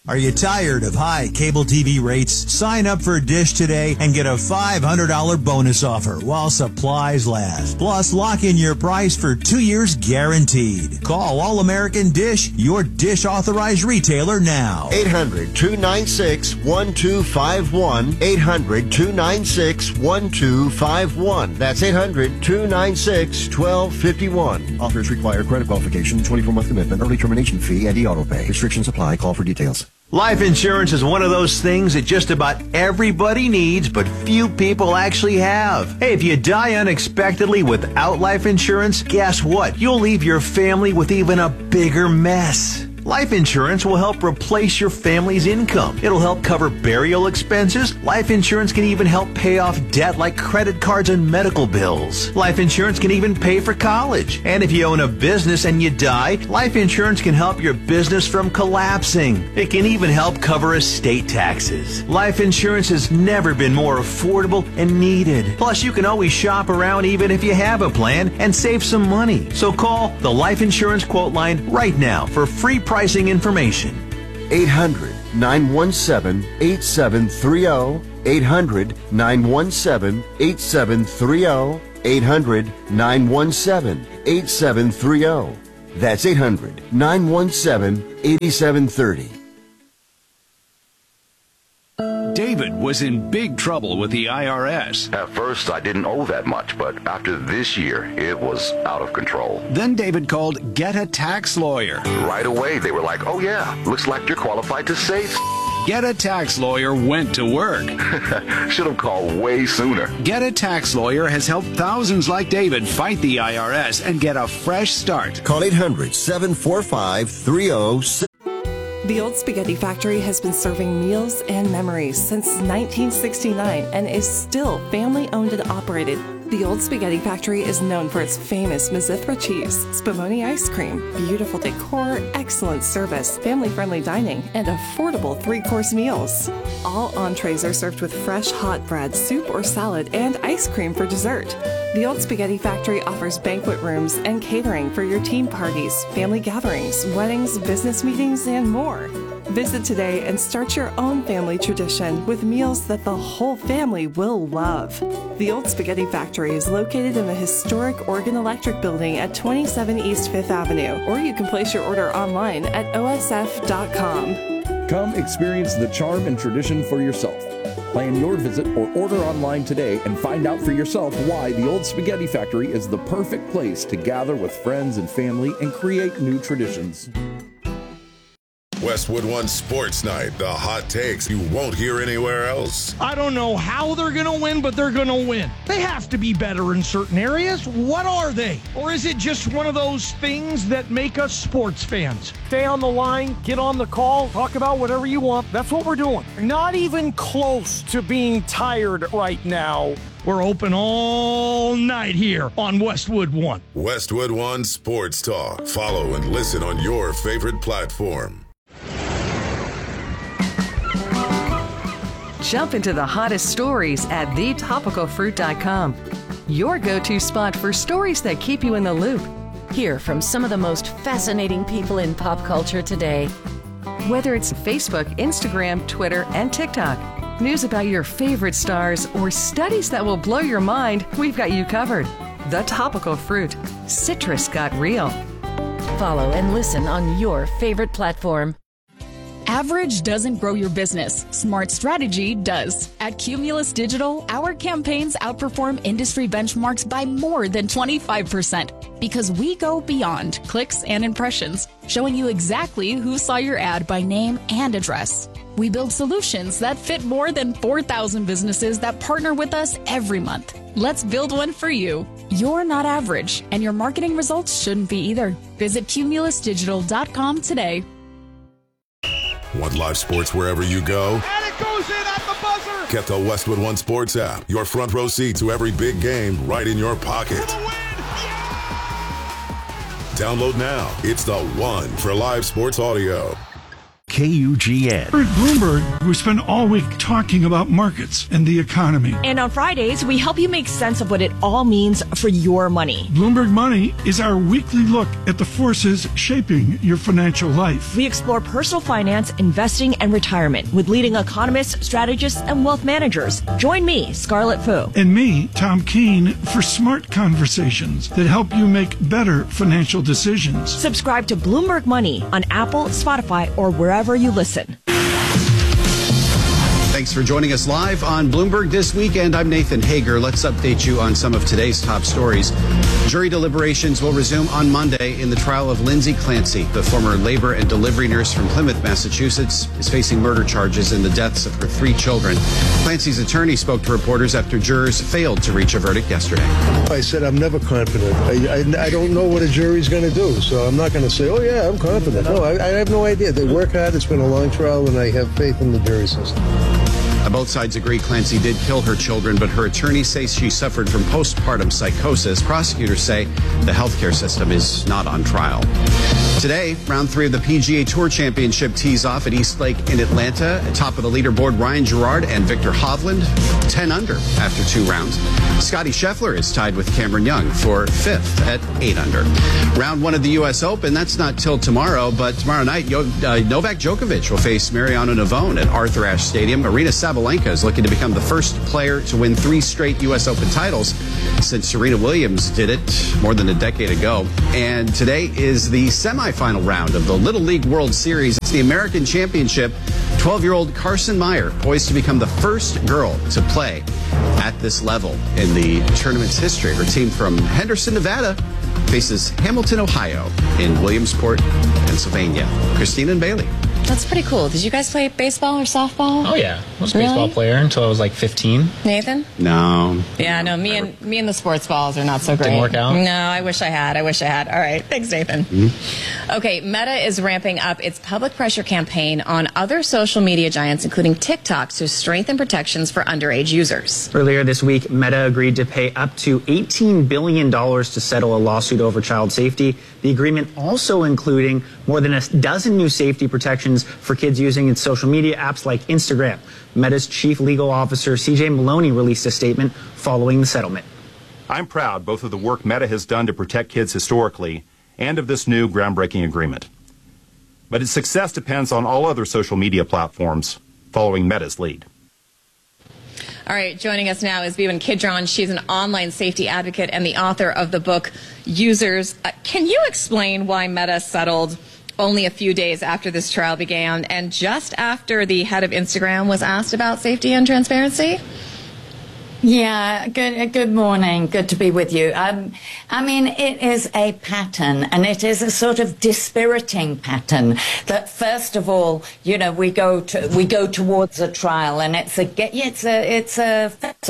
Are you tired of high cable TV rates? Sign up for Dish today and get a $500 bonus offer while supplies last. Plus, lock in your price for 2 years guaranteed. Call All American Dish, your Dish authorized retailer now. 800-296-1251. 800-296-1251. That's 800-296-1251. Offers require credit qualification, 24-month commitment, early termination fee, and auto pay. Restrictions apply. Call for details. Life insurance is one of those things that just about everybody needs, but few people actually have. Hey, if you die unexpectedly without life insurance, guess what? You'll leave your family with even a bigger mess. Life insurance will help replace your family's income. It'll help cover burial expenses. Life insurance can even help pay off debt like credit cards and medical bills. Life insurance can even pay for college. And if you own a business and you die, life insurance can help your business from collapsing. It can even help cover estate taxes. Life insurance has never been more affordable and needed. Plus, you can always shop around even if you have a plan and save some money. So call the Life Insurance Quote Line right now for free pricing information. 800-917-8730. 800-917-8730. 800-917-8730. That's 800-917-8730. David was in big trouble with the IRS. At first, I didn't owe that much, but after this year, it was out of control. Then David called Get a Tax Lawyer. Right away, they were like, oh yeah, looks like you're qualified to save. Get a Tax Lawyer went to work. Should have called way sooner. Get a Tax Lawyer has helped thousands like David fight the IRS and get a fresh start. Call 800-745-3060. The Old Spaghetti Factory has been serving meals and memories since 1969 and is still family-owned and operated. The Old Spaghetti Factory is known for its famous Mizithra cheese, Spumoni ice cream, beautiful decor, excellent service, family-friendly dining, and affordable 3-course meals. All entrees are served with fresh hot bread, soup or salad, and ice cream for dessert. The Old Spaghetti Factory offers banquet rooms and catering for your team parties, family gatherings, weddings, business meetings, and more. Visit today and start your own family tradition with meals that the whole family will love. The Old Spaghetti Factory is located in the historic Oregon Electric Building at 27 East 5th Avenue, or you can place your order online at osf.com. Come experience the charm and tradition for yourself. Plan your visit or order online today and find out for yourself why the Old Spaghetti Factory is the perfect place to gather with friends and family and create new traditions. Westwood One Sports Night, the hot takes you won't hear anywhere else. I don't know how they're going to win, but they're going to win. They have to be better in certain areas. What are they? Or is it just one of those things that make us sports fans? Stay on the line, get on the call, talk about whatever you want. That's what we're doing. Not even close to being tired right now. We're open all night here on Westwood One. Westwood One Sports Talk. Follow and listen on your favorite platform. Jump into the hottest stories at thetopicalfruit.com. Your go-to spot for stories that keep you in the loop. Hear from some of the most fascinating people in pop culture today. Whether it's Facebook, Instagram, Twitter, and TikTok, news about your favorite stars, or studies that will blow your mind, we've got you covered. The Topical Fruit. Citrus got real. Follow and listen on your favorite platform. Average doesn't grow your business. Smart strategy does. At Cumulus Digital, our campaigns outperform industry benchmarks by more than 25% because we go beyond clicks and impressions, showing you exactly who saw your ad by name and address. We build solutions that fit more than 4,000 businesses that partner with us every month. Let's build one for you. You're not average, and your marketing results shouldn't be either. Visit cumulusdigital.com today. Want live sports wherever you go? And it goes in at the buzzer! Get the Westwood One Sports app. Your front row seat to every big game right in your pocket. For the win! Yeah! Download now. It's the one for live sports audio. KUGN. We're at Bloomberg, we spend all week talking about markets and the economy. And on Fridays, we help you make sense of what it all means for your money. Bloomberg Money is our weekly look at the forces shaping your financial life. We explore personal finance, investing, and retirement with leading economists, strategists, and wealth managers. Join me, Scarlett Fu. And me, Tom Keene, for smart conversations that help you make better financial decisions. Subscribe to Bloomberg Money on Apple, Spotify, or wherever you listen. Thanks for joining us live on Bloomberg This Weekend. I'm Nathan Hager. Let's update you on some of today's top stories. Jury deliberations will resume on Monday in the trial of Lindsay Clancy. The former labor and delivery nurse from Plymouth, Massachusetts, is facing murder charges in the deaths of her 3 children. Clancy's attorney spoke to reporters after jurors failed to reach a verdict yesterday. I said I'm never confident. I don't know what a jury's going to do, so I'm not going to say, oh, yeah, I'm confident. No, I have no idea. They work hard. It's been a long trial, and I have faith in the jury system. Both sides agree Clancy did kill her children, but her attorney says she suffered from postpartum psychosis. Prosecutors say the healthcare system is not on trial. Today, round 3 of the PGA Tour Championship tees off at East Lake in Atlanta. At top of the leaderboard, Ryan Gerard and Victor Hovland, 10 under after 2 rounds. Scotty Scheffler is tied with Cameron Young for 5th at 8 under. Round 1 of the U.S. Open, that's not till tomorrow, but tomorrow night, Novak Djokovic will face Mariano Navone at Arthur Ashe Stadium. Arena Sabalenka is looking to become the first player to win 3 straight U.S. Open titles since Serena Williams did it more than a decade ago. And today is the semifinal round of the Little League World Series. It's the American Championship. 12-year-old Carson Meyer poised to become the first girl to play at this level in the tournament's history. Her team from Henderson, Nevada, faces Hamilton, Ohio in Williamsport, Pennsylvania. Christina and Bailey. That's pretty cool. Did you guys play baseball or softball? Oh, yeah. I was a baseball player until I was like 15. Nathan? No. Yeah, no, me and the sports balls are not so great. Didn't work out? No, I wish I had. All right. Thanks, Nathan. Mm-hmm. Okay, Meta is ramping up its public pressure campaign on other social media giants, including TikTok, to strengthen protections for underage users. Earlier this week, Meta agreed to pay up to $18 billion to settle a lawsuit over child safety. The agreement also including more than a dozen new safety protections for kids using its social media apps like Instagram. Meta's chief legal officer, CJ Maloney, released a statement following the settlement. I'm proud both of the work Meta has done to protect kids historically and of this new groundbreaking agreement. But its success depends on all other social media platforms following Meta's lead. All right, joining us now is Bevan Kidron. She's an online safety advocate and the author of the book Users. Can you explain why Meta settled only a few days after this trial began and just after the head of Instagram was asked about safety and transparency? Yeah, good morning. Good to be with you. I mean, it is a pattern, and it is a sort of dispiriting pattern that first of all, you know, we go towards a trial, and it's a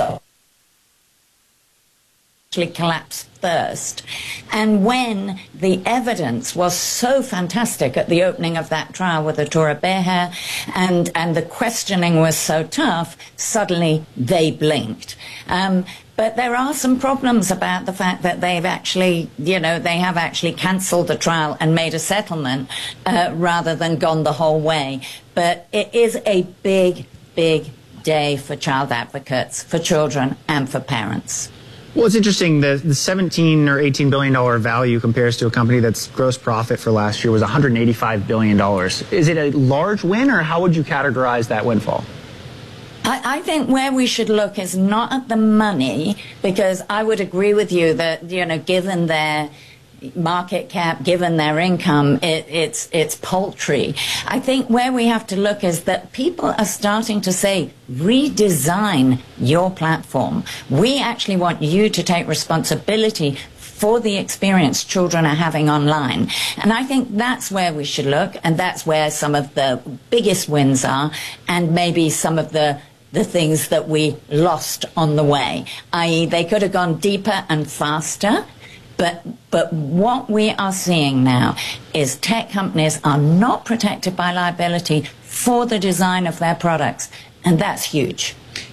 collapse first. And when the evidence was so fantastic at the opening of that trial with Atura Beher and the questioning was so tough, suddenly they blinked. But there are some problems about the fact that they have actually cancelled the trial and made a settlement rather than gone the whole way. But it is a big, big day for child advocates, for children and for parents. Well, it's interesting that the $17 or $18 billion value compares to a company that's gross profit for last year was $185 billion. Is it a large win, or how would you categorize that windfall? I think where we should look is not at the money, because I would agree with you that, you know, given their market cap, given their income, it's paltry. I think where we have to look is that people are starting to say, redesign your platform. We actually want you to take responsibility for the experience children are having online. And I think that's where we should look, and that's where some of the biggest wins are, and maybe some of the things that we lost on the way, i.e. they could have gone deeper and faster. But what we are seeing now is tech companies are not protected by liability for the design of their products, and that's huge.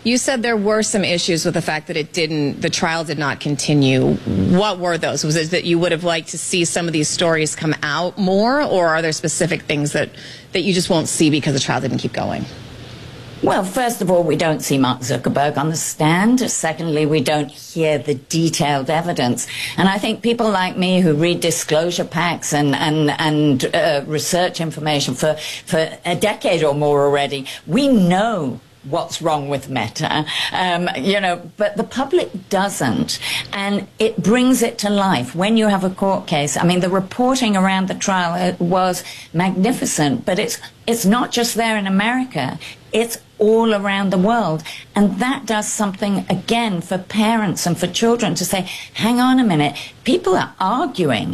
You said there were some issues with the fact that the trial did not continue. What were those? Was it that you would have liked to see some of these stories come out more, or are there specific things that you just won't see because the trial didn't keep going? Well, first of all, we don't see Mark Zuckerberg on the stand. Secondly, we don't hear the detailed evidence. And I think people like me who read disclosure packs and research information for a decade or more already, we know what's wrong with Meta, but the public doesn't, and it brings it to life when you have a court case. I mean, the reporting around the trial was magnificent, but it's not just there in America, it's all around the world, and that does something again for parents and for children to say, hang on a minute, people are arguing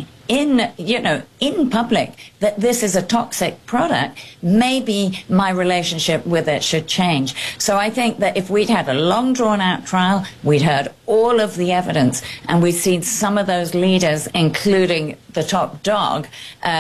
in public that this is a toxic product, maybe my relationship with it should change. So I think that if we'd had a long drawn out trial, we'd heard all of the evidence, and we'd seen some of those leaders, including the top dog,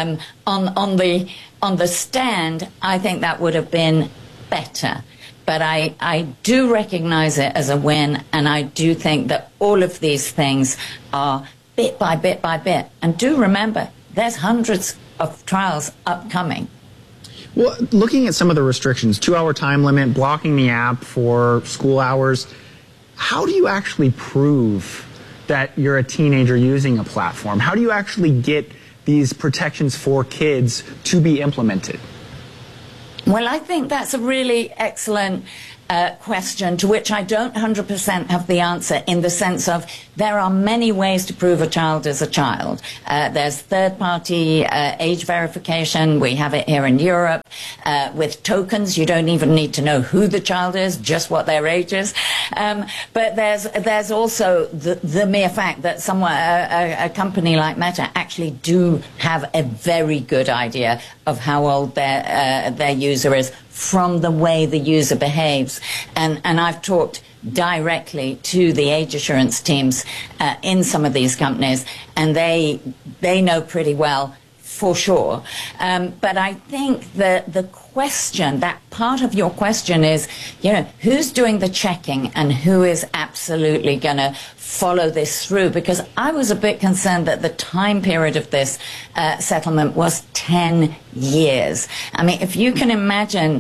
on the stand, I think that would have been better. But I do recognize it as a win, and I do think that all of these things are bit by bit by bit. And do remember, there's hundreds of trials upcoming. Well, looking at some of the restrictions, 2-hour time limit, blocking the app for school hours, how do you actually prove that you're a teenager using a platform? How do you actually get these protections for kids to be implemented? Well, I think that's a really excellent question to which I don't 100% have the answer, in the sense of there are many ways to prove a child is a child. There's third-party age verification. We have it here in Europe. With tokens, you don't even need to know who the child is, just what their age is. But there's also the mere fact that a company like Meta actually do have a very good idea of how old their user is from the way the user behaves. And I've talked directly to the age assurance teams in some of these companies, and they know pretty well for sure. But I think that the question, that part of your question is, who's doing the checking and who is absolutely going to follow this through? Because I was a bit concerned that the time period of this settlement was 10 years. I mean, if you can imagine,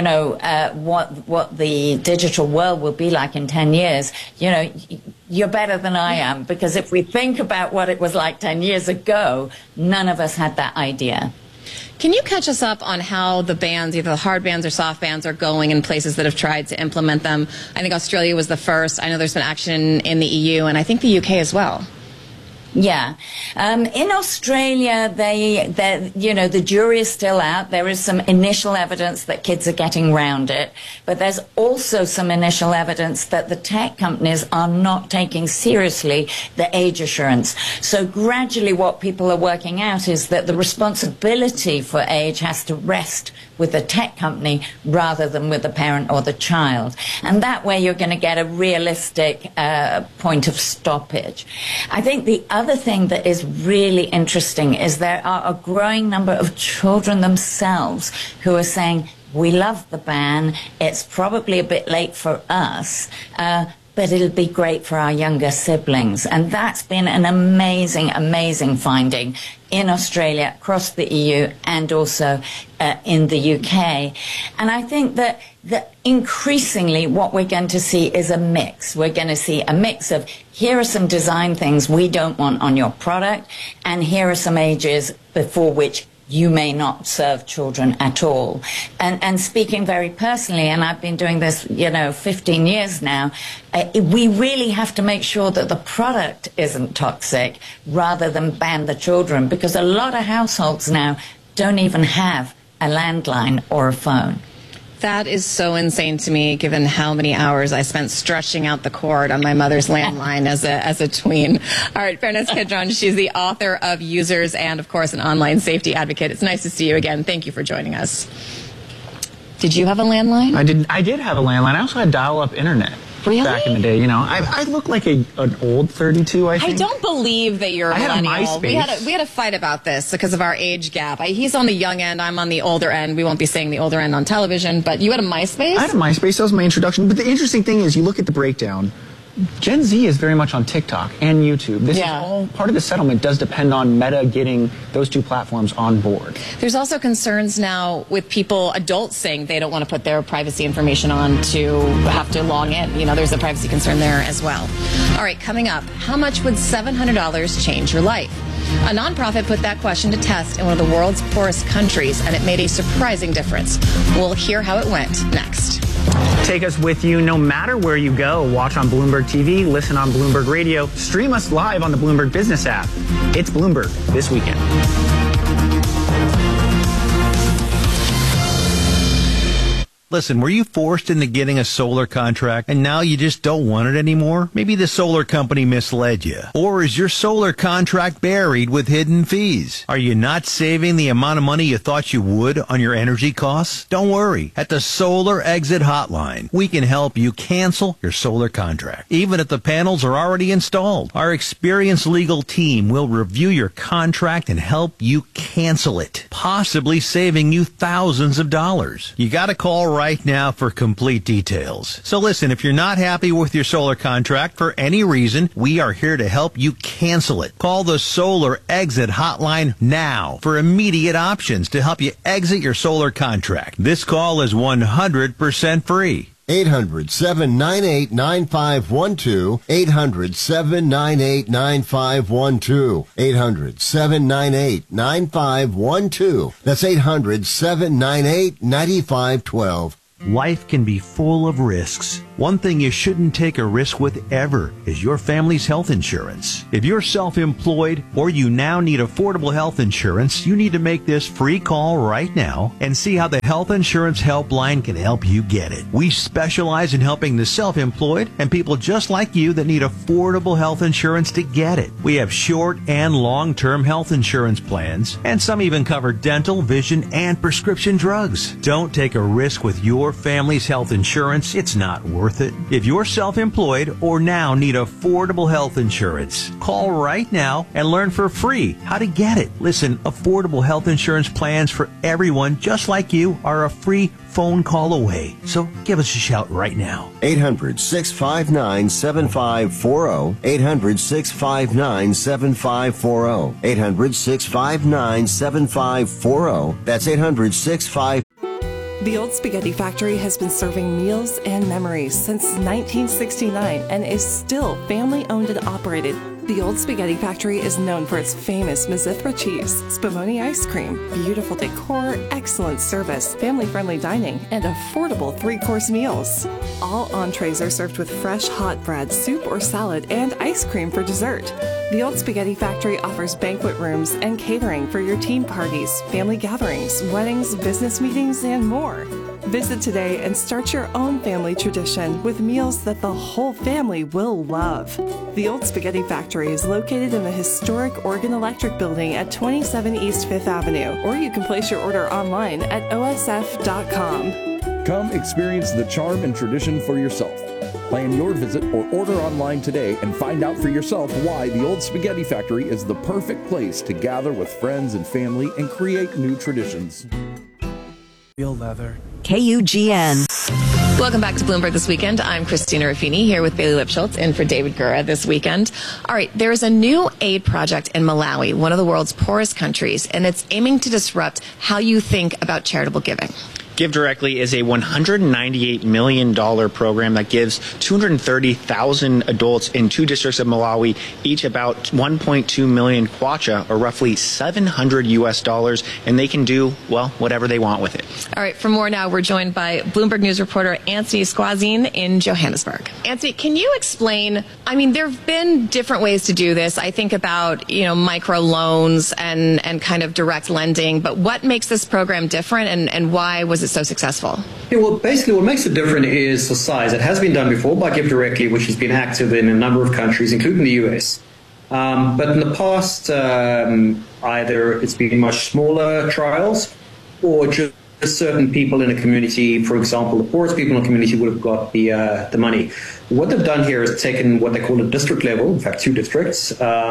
what the digital world will be like in 10 years, you're better than I am, because if we think about what it was like 10 years ago, none of us had that idea. Can you catch us up on how the bans, either the hard bans or soft bans, are going in places that have tried to implement them? I think Australia was the first. I know there's been action in the EU, and I think the UK as well. Yeah. In Australia, the jury is still out. There is some initial evidence that kids are getting round it, but there's also some initial evidence that the tech companies are not taking seriously the age assurance. So gradually what people are working out is that the responsibility for age has to rest with the tech company rather than with the parent or the child. And that way you're going to get a realistic point of stoppage. I think the other thing that is really interesting is there are a growing number of children themselves who are saying, we love the ban, it's probably a bit late for us, but it'll be great for our younger siblings. And that's been an amazing, amazing finding in Australia, across the EU, and also in the UK. And I think that increasingly what we're going to see is a mix. We're going to see a mix of, here are some design things we don't want on your product, and here are some ages before which you may not serve children at all. And speaking very personally, and I've been doing this, 15 years now, we really have to make sure that the product isn't toxic rather than ban the children, because a lot of households now don't even have a landline or a phone. That is so insane to me, given how many hours I spent stretching out the cord on my mother's landline as a tween. All right, Fairness Kidron, she's the author of Users and, of course, an online safety advocate. It's nice to see you again. Thank you for joining us. Did you have a landline? I did have a landline. I also had dial-up internet. Really? Back in the day, I look like an old 32, I think. I don't believe that you're a millennial. I had a MySpace. We had a fight about this because of our age gap. He's on the young end, I'm on the older end. We won't be saying the older end on television, but you had a MySpace? I had a MySpace. That was my introduction. But the interesting thing is, you look at the breakdown. Gen Z is very much on TikTok and YouTube. This is all part of the settlement does depend on Meta getting those two platforms on board. There's also concerns now with people, adults, saying they don't want to put their privacy information on to have to log in. There's a privacy concern there as well. All right, coming up, how much would $700 change your life? A nonprofit put that question to test in one of the world's poorest countries, and it made a surprising difference. We'll hear how it went next. Take us with you no matter where you go. Watch on Bloomberg TV, listen on Bloomberg Radio, stream us live on the Bloomberg Business app. It's Bloomberg This Weekend. Listen, were you forced into getting a solar contract and now you just don't want it anymore? Maybe the solar company misled you. Or is your solar contract buried with hidden fees? Are you not saving the amount of money you thought you would on your energy costs? Don't worry. At the Solar Exit Hotline, we can help you cancel your solar contract, even if the panels are already installed. Our experienced legal team will review your contract and help you cancel it, possibly saving you thousands of dollars. You gotta call right now for complete details. So listen, if you're not happy with your solar contract for any reason, we are here to help you cancel it. Call the Solar Exit Hotline now for immediate options to help you exit your solar contract. This call is 100% free. 800-798-9512. 800-798-9512. 800-798-9512. That's 800-798-9512. Life can be full of risks. One thing you shouldn't take a risk with ever is your family's health insurance. If you're self-employed or you now need affordable health insurance, you need to make this free call right now and see how the Health Insurance Helpline can help you get it. We specialize in helping the self-employed and people just like you that need affordable health insurance to get it. We have short and long-term health insurance plans, and some even cover dental, vision, and prescription drugs. Don't take a risk with your family's health insurance. It's not worth it. If you're self-employed or now need affordable health insurance, call right now and learn for free how to get it. Listen, affordable health insurance plans for everyone just like you are a free phone call away. So give us a shout right now. 800-659-7540. 800-659-7540. 800-659-7540. That's 800-659. The Old Spaghetti Factory has been serving meals and memories since 1969 and is still family-owned and operated. The Old Spaghetti Factory is known for its famous Mizithra cheese, Spumoni ice cream, beautiful decor, excellent service, family-friendly dining, and affordable three-course meals. All entrees are served with fresh hot bread, soup or salad, and ice cream for dessert. The Old Spaghetti Factory offers banquet rooms and catering for your team parties, family gatherings, weddings, business meetings, and more. Visit today and start your own family tradition with meals that the whole family will love. The Old Spaghetti Factory is located in the historic Oregon Electric Building at 27 East 5th Avenue, or you can place your order online at osf.com. Come experience the charm and tradition for yourself. Plan your visit or order online today and find out for yourself why the Old Spaghetti Factory is the perfect place to gather with friends and family and create new traditions. Real leather. KUGN. Welcome back to Bloomberg This Weekend. I'm Christina Ruffini here with Bailey Lipschultz in for David Gura this weekend. All right, there is a new aid project in Malawi, one of the world's poorest countries, and it's aiming to disrupt how you think about charitable giving. Give Directly is a $198 million program that gives 230,000 adults in 2 districts of Malawi each about 1.2 million kwacha, or roughly $700, and they can do, well, whatever they want with it. All right, for more now, we're joined by Bloomberg News reporter Anthony Squazine in Johannesburg. Anthony, can you explain, I mean, there have been different ways to do this. I think about, micro loans and kind of direct lending, but what makes this program different and why was it so successful? Yeah, well, basically what makes it different is the size. It has been done before by Give Directly, which has been active in a number of countries, including the US. But in the past, either it's been much smaller trials or just certain people in a community, for example, the poorest people in a community would have got the money. What they've done here is taken what they call a district level, in fact, 2 districts,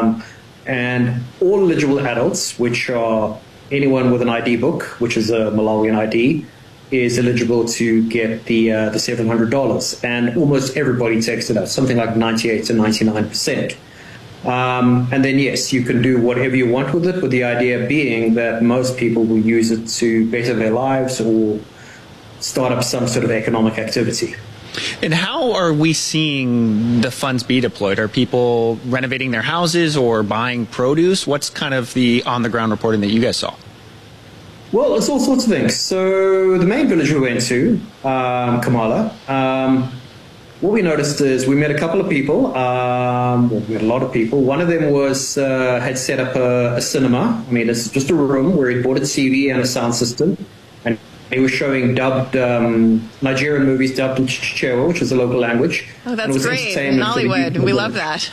and all eligible adults, which are anyone with an ID book, which is a Malawian ID, is eligible to get the $700, and almost everybody takes it up, something like 98 to 99%. And then, yes, you can do whatever you want with it, with the idea being that most people will use it to better their lives or start up some sort of economic activity. And how are we seeing the funds be deployed? Are people renovating their houses or buying produce? What's kind of the on-the-ground reporting that you guys saw? Well, it's all sorts of things. So the main village we went to, Kamala, what we noticed is we met a couple of people, we met a lot of people. One of them had set up a cinema. I mean, it's just a room where he bought a TV and a sound system. And he was showing dubbed Nigerian movies dubbed in Chichewa, which is the local language. Oh, that's great. Nollywood. We love that.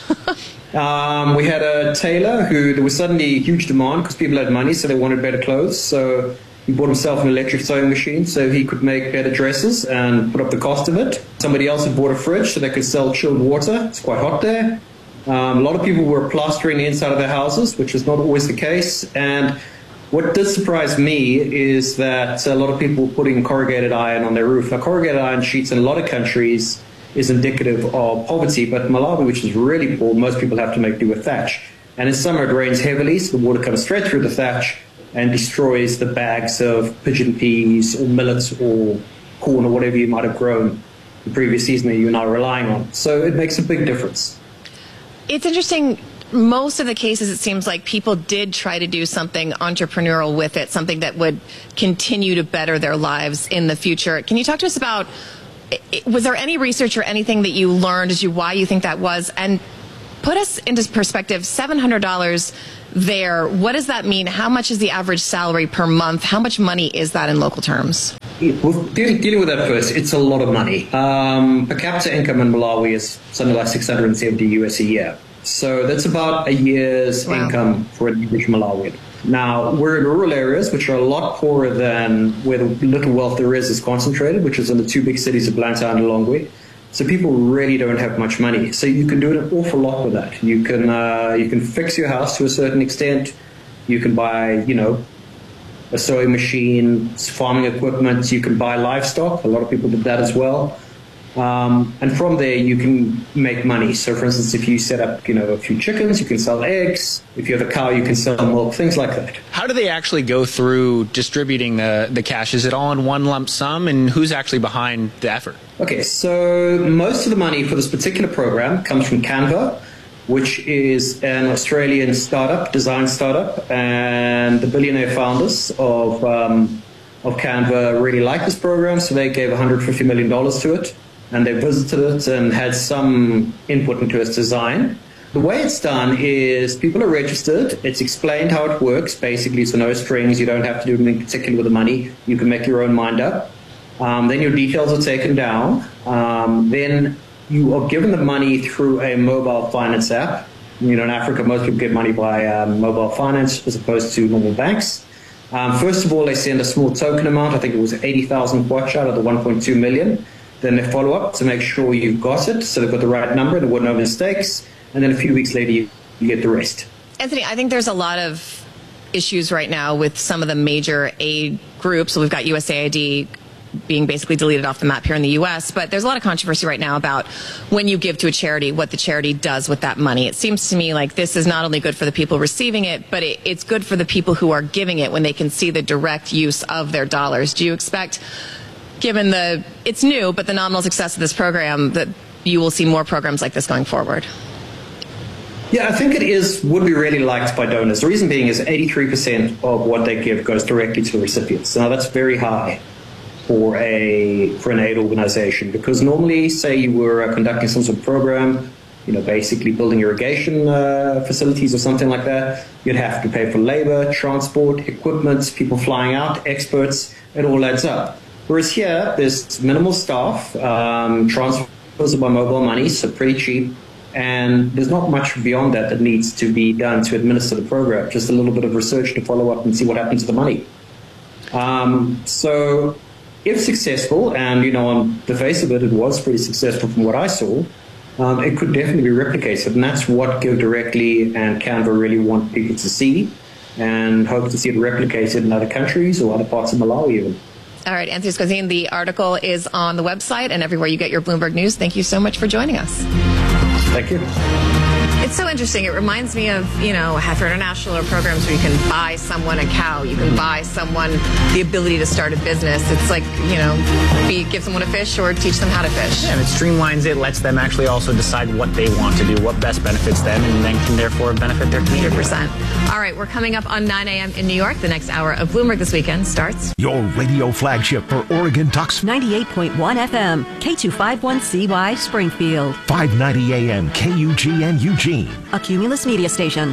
We had a tailor who there was suddenly huge demand because people had money, so they wanted better clothes. So he bought himself an electric sewing machine so he could make better dresses and put up the cost of it. Somebody else had bought a fridge so they could sell chilled water. It's quite hot there. A lot of people were plastering the inside of their houses, which is not always the case. And what did surprise me is that a lot of people were putting corrugated iron on their roof. Now, corrugated iron sheets in a lot of countries is indicative of poverty, but Malawi, which is really poor, most people have to make do with thatch. And in summer it rains heavily, so the water comes straight through the thatch and destroys the bags of pigeon peas or millets or corn or whatever you might have grown the previous season that you're now relying on. So it makes a big difference. It's interesting. Most of the cases, it seems like people did try to do something entrepreneurial with it, something that would continue to better their lives in the future. Can you talk to us about, was there any research or anything that you learned as to why you think that was? And put us into perspective, $700 there, what does that mean? How much is the average salary per month? How much money is that in local terms? Well, dealing with that first, it's a lot of money. Per capita income in Malawi is something like $670 a year. So that's about a year's income for an average Malawian. Now, we're in rural areas, which are a lot poorer than where the little wealth there is concentrated, which is in the 2 big cities of Blantyre and Lilongwe. So people really don't have much money. So you can do an awful lot with that. You can fix your house to a certain extent. You can buy, a sewing machine, farming equipment. You can buy livestock. A lot of people did that as well. And from there, you can make money. So, for instance, if you set up, a few chickens, you can sell eggs. If you have a cow, you can sell milk, things like that. How do they actually go through distributing the cash? Is it all in one lump sum, and who's actually behind the effort? Okay, so most of the money for this particular program comes from Canva, which is an Australian design startup, and the billionaire founders of Canva really like this program, so they gave $150 million to it. And they visited it and had some input into its design. The way it's done is people are registered. It's explained how it works. Basically, so no strings. You don't have to do anything particular with the money. You can make your own mind up. Then your details are taken down. Then you are given the money through a mobile finance app. In Africa, most people get money by mobile finance as opposed to normal banks. First of all, they send a small token amount. I think it was 80,000 kwacha out of the 1.2 million. Then they follow up to make sure you've got it, so they've got the right number, there were no mistakes, and then a few weeks later you get the rest. Anthony, I think there's a lot of issues right now with some of the major aid groups. So we've got USAID being basically deleted off the map here in the U.S., but there's a lot of controversy right now about when you give to a charity, what the charity does with that money. It seems to me like this is not only good for the people receiving it, but it's good for the people who are giving it when they can see the direct use of their dollars. Do you expect, given it's new, but the nominal success of this program, that you will see more programs like this going forward? Yeah, I think would be really liked by donors. The reason being is 83% of what they give goes directly to the recipients. Now that's very high for an aid organization, because normally, say you were conducting some sort of program, basically building irrigation facilities or something like that, you'd have to pay for labor, transport, equipment, people flying out, experts, it all adds up. Whereas here, there's minimal staff, transfers by mobile money, so pretty cheap, and there's not much beyond that needs to be done to administer the program, just a little bit of research to follow up and see what happens to the money. So if successful, and on the face of it, it was pretty successful from what I saw, it could definitely be replicated. And that's what Give Directly and Canva really want people to see, and hope to see it replicated in other countries or other parts of Malawi even. All right, Anthony Skorzeny, the article is on the website and everywhere you get your Bloomberg News. Thank you so much for joining us. Thank you. It's so interesting. It reminds me of, Heifer International or programs where you can buy someone a cow. You can buy someone the ability to start a business. It's like, give someone a fish or teach them how to fish. Yeah, and it streamlines it, lets them actually also decide what they want to do, what best benefits them, and then can therefore benefit their community. 100%. All right, we're coming up on 9 a.m. in New York. The next hour of Bloomberg This Weekend starts. Your radio flagship for Oregon Ducks. 98.1 FM, K251CY Springfield. 590 AM, KUGN Eugene. A Cumulus media station.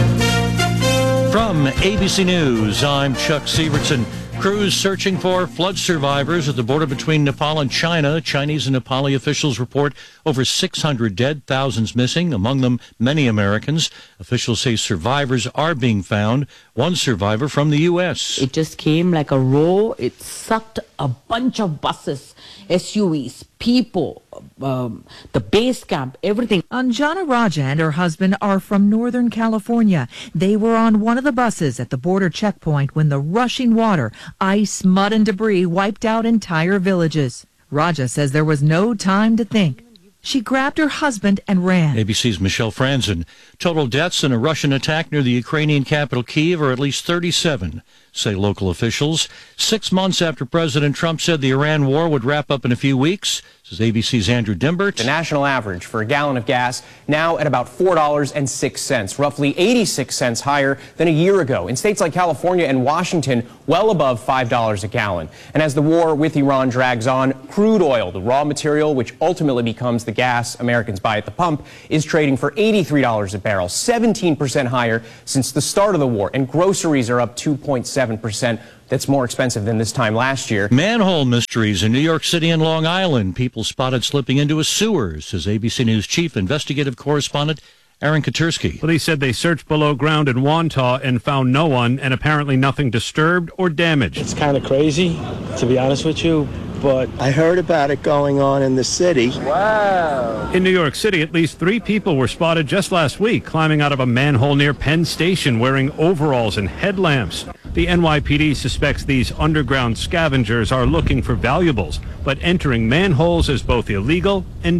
From ABC News, I'm Chuck Sievertson. Crews searching for flood survivors at the border between Nepal and China. Chinese and Nepali officials report over 600 dead, thousands missing, among them many Americans. Officials say survivors are being found. One survivor from the U.S. It just came like a row. It sucked a bunch of buses, SUVs, people, the base camp, everything. Anjana Raja and her husband are from Northern California. They were on one of the buses at the border checkpoint when the rushing water, ice, mud, and debris wiped out entire villages. Raja says there was no time to think. She grabbed her husband and ran. ABC's Michelle Franzen. Total deaths in a Russian attack near the Ukrainian capital Kyiv are at least 37, say local officials. 6 months after President Trump said the Iran war would wrap up in a few weeks, says ABC's Andrew Dimbert. The national average for a gallon of gas now at about $4.06, roughly 86 cents higher than a year ago. In states like California and Washington, well above $5 a gallon. And as the war with Iran drags on, crude oil, the raw material which ultimately becomes the gas Americans buy at the pump, is trading for $83 a barrel, 17% higher since the start of the war. And groceries are up 2.7%. That's more expensive than this time last year. Manhole mysteries in New York City and Long Island. People spotted slipping into a sewer, says ABC News chief investigative correspondent Aaron Katursky. Police said they searched below ground in Wantagh and found no one, and apparently nothing disturbed or damaged. It's kind of crazy, to be honest with you, but I heard about it going on in the city. Wow. In New York City, at least 3 people were spotted just last week climbing out of a manhole near Penn Station wearing overalls and headlamps. The NYPD suspects these underground scavengers are looking for valuables, but entering manholes is both illegal and